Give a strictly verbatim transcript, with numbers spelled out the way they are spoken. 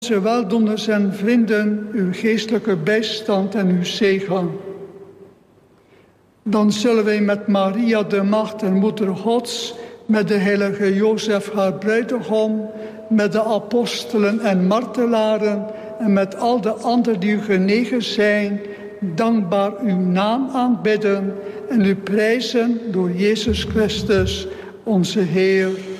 onze weldoeners en vrienden, uw geestelijke bijstand en uw zegen. Dan zullen wij met Maria, de maagd en moeder Gods, met de heilige Jozef, haar bruidegom, met de apostelen en martelaren en met al de anderen die u genegen zijn, dankbaar uw naam aanbidden en u prijzen door Jezus Christus, onze Heer.